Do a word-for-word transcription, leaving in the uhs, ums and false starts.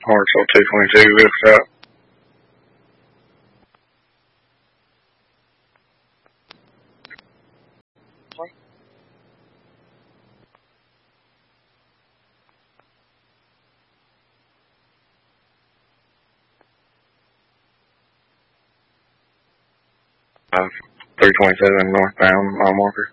Hartsville two twenty-two, lift up. Uh, three twenty-seven northbound, mile marker.